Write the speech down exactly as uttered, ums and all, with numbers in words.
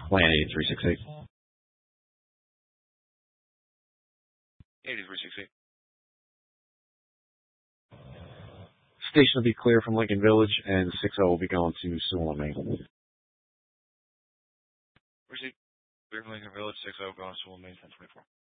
Plan eighty-three sixty-eight. eighty-three sixty-eight. Station will be clear from Lincoln Village, and six oh will be going to Sewell and Main. Receipt. Clear from Lincoln Village, six oh, going to Sewell, Main, ten twenty-four.